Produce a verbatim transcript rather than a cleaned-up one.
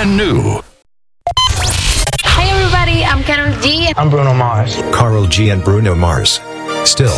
brand new. Hi everybody, I'm Karol G. I'm Bruno Mars. Karol G and Bruno Mars. Still